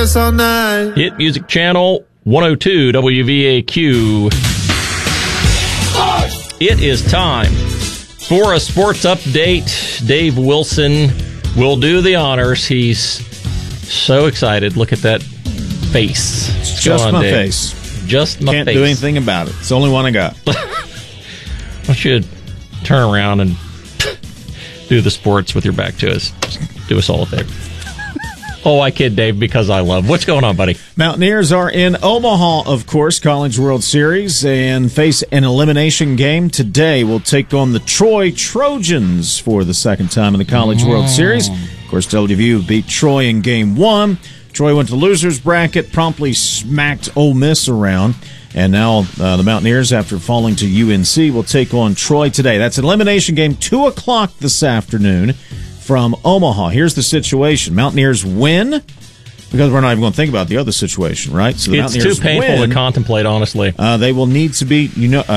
dance all night. Hit Music Channel 102 WVAQ. It is time for a sports update. Dave Wilson will do the honors. He's so excited. Look at that face. It's just my face. Just my Can't face. do anything about it. It's the only one I got. I should turn around and do the sports with your back to us. Just do us all a favor. Oh, I kid, Dave, because I love. What's going on, buddy? Mountaineers are in Omaha, of course, College World Series, and face an elimination game today. Will take on the Troy Trojans for the second time in the College World Series. Of course, WVU beat Troy in Game 1. Troy went to losers bracket, promptly smacked Ole Miss around. And now the Mountaineers, after falling to UNC, will take on Troy today. That's an elimination game, 2 o'clock this afternoon from Omaha. Here's the situation. Mountaineers win, because we're not even going to think about the other situation, right? So the It's Mountaineers too painful win. to contemplate, honestly. They will need to beat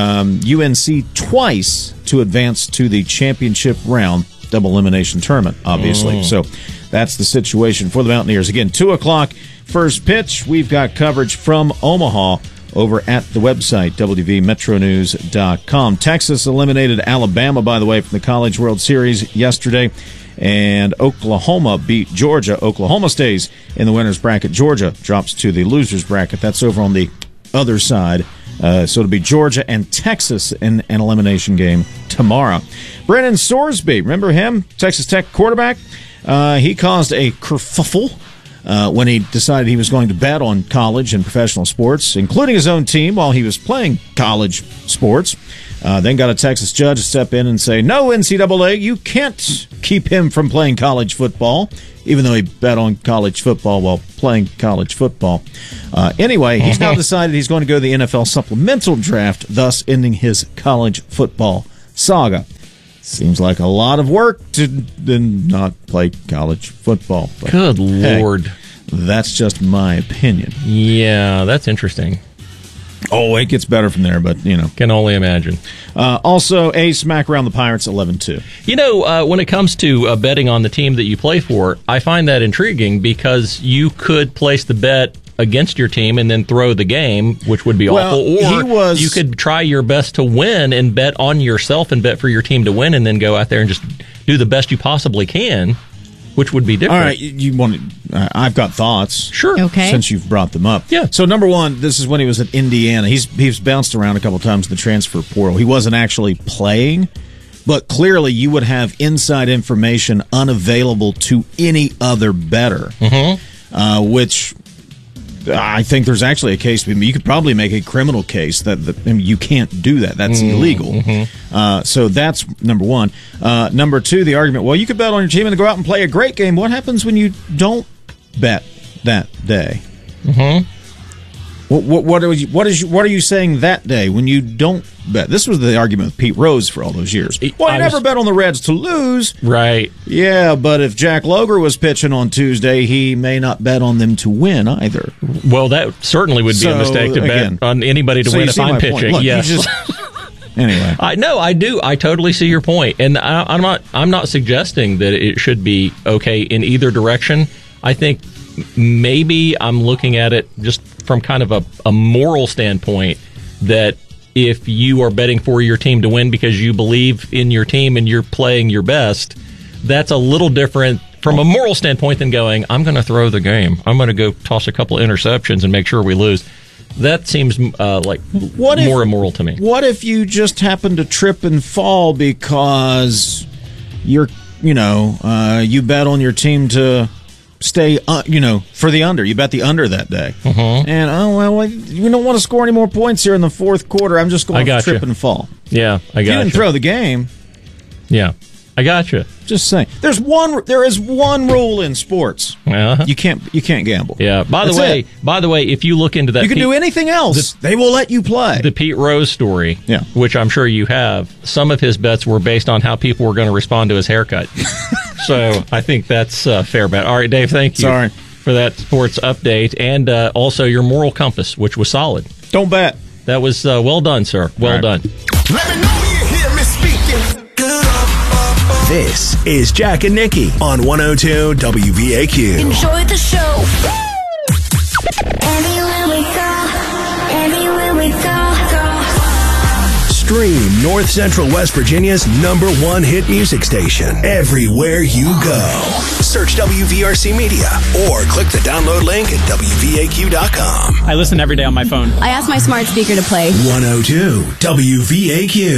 UNC twice to advance to the championship round, double elimination tournament, obviously. So that's the situation for the Mountaineers. Again, 2 o'clock, first pitch. We've got coverage from Omaha over at the website, WVMetronews.com. Texas eliminated Alabama, by the way, from the College World Series yesterday. And Oklahoma beat Georgia. Oklahoma stays in the winner's bracket. Georgia drops to the loser's bracket. That's over on the other side. So it'll be Georgia and Texas in an elimination game tomorrow. Brennan Sorsby, remember him? Texas Tech quarterback? He caused a kerfuffle when he decided he was going to bet on college and professional sports, including his own team while he was playing college sports. Then got a Texas judge to step in and say, no, NCAA, you can't keep him from playing college football, even though he bet on college football while playing college football. Anyway, he's now decided he's going to go to the NFL supplemental draft, thus ending his college football saga. Seems like a lot of work to then not play college football. But Good Lord. That's just my opinion. Yeah, that's interesting. Oh, it gets better from there, but, you know. Can only imagine. Also, a smack around the Pirates, 11-2. You know, when it comes to betting on the team that you play for, I find that intriguing because you could place the bet against your team and then throw the game, which would be awful. Or you could try your best to win and bet on yourself and bet for your team to win and then go out there and just do the best you possibly can, which would be different. All right, I've got thoughts. Sure. Okay. Since you've brought them up. Yeah. So, number one, this is when he was at Indiana. He's bounced around a couple times in the transfer portal. He wasn't actually playing, but clearly you would have inside information unavailable to any other bettor, which I think there's actually a case. You could probably make a criminal case that you can't do that. That's illegal. So that's number one. Number two, the argument, well, you could bet on your team and go out and play a great game. What happens when you don't bet that day? What are you saying that day when you don't bet? This was the argument with Pete Rose for all those years. Well, I never bet on the Reds to lose. Right. Yeah, but if Jack Loger was pitching on Tuesday, he may not bet on them to win either. Well, that certainly would be a mistake to bet on anybody to win if I'm pitching. Look, yes. Anyway, I do. I totally see your point, and I'm not suggesting that it should be okay in either direction. I think maybe I'm looking at it just from kind of a moral standpoint, that if you are betting for your team to win because you believe in your team and you're playing your best, that's a little different from a moral standpoint than going, I'm going to throw the game. I'm going to go toss a couple interceptions and make sure we lose. That seems like more immoral to me. What if you just happen to trip and fall because you bet on your team to stay, for the under. You bet the under that day. And, we don't want to score any more points here in the fourth quarter. I'm just going to trip and fall. Yeah, I got you. You didn't throw the game. Yeah, I got you. Just saying. There is one rule in sports. You can't gamble. Yeah. By the way, if you look into that, you can do anything else. They will let you play. The Pete Rose story, which I'm sure you have. Some of his bets were based on how people were going to respond to his haircut. So I think that's a fair bet. All right, Dave. Thank you for that sports update, and also your moral compass, which was solid. Don't bet. That was well done, sir. Well done. Let me know you hear me speaking. This is Jack and Nikki on 102 WVAQ. Enjoy the show. Stream North Central West Virginia's #1 hit music station everywhere you go. Search WVRC Media or click the download link at WVAQ.com. I listen every day on my phone. I ask my smart speaker to play 102 WVAQ.